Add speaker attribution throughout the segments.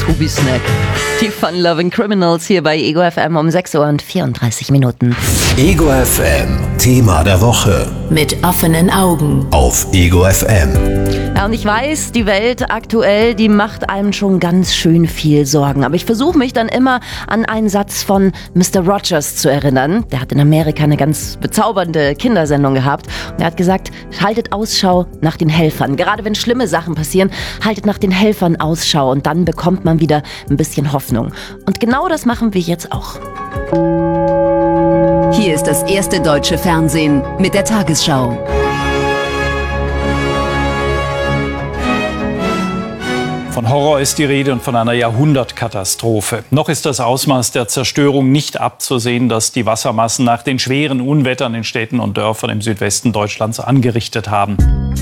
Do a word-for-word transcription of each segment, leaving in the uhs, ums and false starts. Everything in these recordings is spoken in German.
Speaker 1: Scooby-Snack. Die Fun-Loving Criminals hier bei Ego F M um sechs Uhr und vierunddreißig Minuten.
Speaker 2: Ego F M, Thema der Woche.
Speaker 3: Mit offenen Augen.
Speaker 2: Auf Ego F M.
Speaker 1: Ja, und ich weiß, die Welt aktuell, die macht einem schon ganz schön viel Sorgen. Aber ich versuche mich dann immer an einen Satz von Mister Rogers zu erinnern. Der hat in Amerika eine ganz bezaubernde Kindersendung gehabt. Und er hat gesagt, haltet Ausschau nach den Helfern. Gerade wenn schlimme Sachen passieren, haltet nach den Helfern Ausschau. Und dann bekommt man wieder ein bisschen Hoffnung. Und genau das machen wir jetzt auch.
Speaker 3: Hier ist das erste deutsche Fernsehen mit der Tagesschau.
Speaker 4: Von Horror ist die Rede und von einer Jahrhundertkatastrophe. Noch ist das Ausmaß der Zerstörung nicht abzusehen, das die Wassermassen nach den schweren Unwettern in Städten und Dörfern im Südwesten Deutschlands angerichtet haben.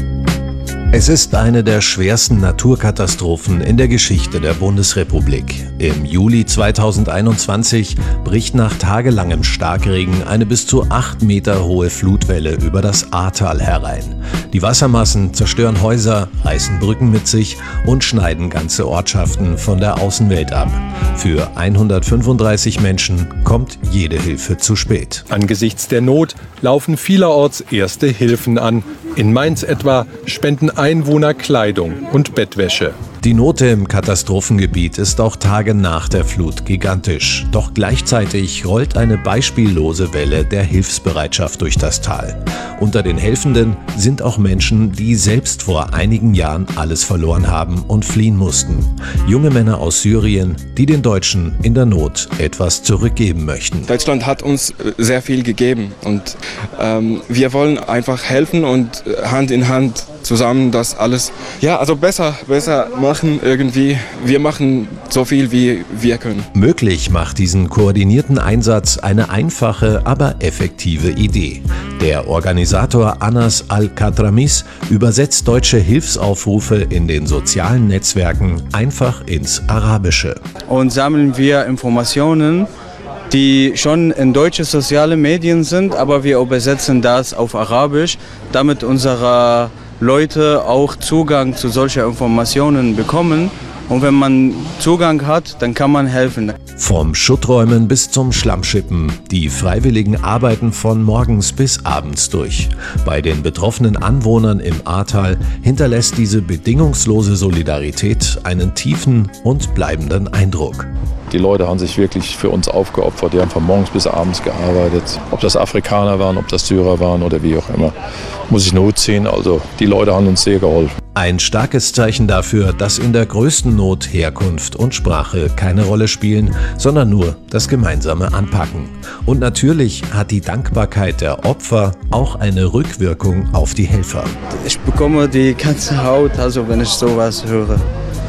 Speaker 2: Es ist eine der schwersten Naturkatastrophen in der Geschichte der Bundesrepublik. Im Juli zweitausendeinundzwanzig bricht nach tagelangem Starkregen eine bis zu acht Meter hohe Flutwelle über das Ahrtal herein. Die Wassermassen zerstören Häuser, reißen Brücken mit sich und schneiden ganze Ortschaften von der Außenwelt ab. Für hundertfünfunddreißig Menschen kommt jede Hilfe zu spät.
Speaker 5: Angesichts der Not laufen vielerorts erste Hilfen an. In Mainz etwa spenden Einwohner Kleidung und Bettwäsche.
Speaker 2: Die Not im Katastrophengebiet ist auch Tage nach der Flut gigantisch. Doch gleichzeitig rollt eine beispiellose Welle der Hilfsbereitschaft durch das Tal. Unter den Helfenden sind auch Menschen, die selbst vor einigen Jahren alles verloren haben und fliehen mussten. Junge Männer aus Syrien, die den Deutschen in der Not etwas zurückgeben möchten.
Speaker 6: Deutschland hat uns sehr viel gegeben und ähm, wir wollen einfach helfen und Hand in Hand zusammen das alles, ja, also besser, besser machen irgendwie. Wir machen so viel, wie wir können.
Speaker 2: Möglich macht diesen koordinierten Einsatz eine einfache, aber effektive Idee. Der Organisator Anas Al-Katramis übersetzt deutsche Hilfsaufrufe in den sozialen Netzwerken einfach ins Arabische.
Speaker 7: Und sammeln wir Informationen, die schon in deutsche soziale Medien sind, aber wir übersetzen das auf Arabisch, damit unsere Leute auch Zugang zu solchen Informationen bekommen. Und wenn man Zugang hat, dann kann man helfen.
Speaker 2: Vom Schutträumen bis zum Schlammschippen. Die Freiwilligen arbeiten von morgens bis abends durch. Bei den betroffenen Anwohnern im Ahrtal hinterlässt diese bedingungslose Solidarität einen tiefen und bleibenden Eindruck.
Speaker 8: Die Leute haben sich wirklich für uns aufgeopfert. Die haben von morgens bis abends gearbeitet. Ob das Afrikaner waren, ob das Syrer waren oder wie auch immer. Muss ich Not ziehen. Also die Leute haben uns sehr geholfen.
Speaker 2: Ein starkes Zeichen dafür, dass in der größten Not Herkunft und Sprache keine Rolle spielen, sondern nur das gemeinsame Anpacken. Und natürlich hat die Dankbarkeit der Opfer auch eine Rückwirkung auf die Helfer.
Speaker 7: Ich bekomme die ganze Haut, also wenn ich sowas höre.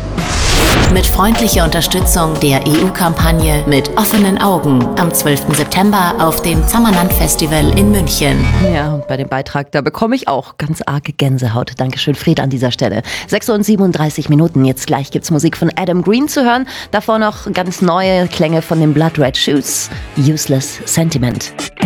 Speaker 3: Mit freundlicher Unterstützung der E U-Kampagne Mit offenen Augen am zwölften September auf dem Zammerland-Festival in München.
Speaker 1: Ja, und bei dem Beitrag, da bekomme ich auch ganz arge Gänsehaut. Dankeschön, Fred, an dieser Stelle. sechs Uhr und siebenunddreißig Minuten. Jetzt gleich gibt's Musik von Adam Green zu hören. Davor noch ganz neue Klänge von den Blood Red Shoes. Useless Sentiment.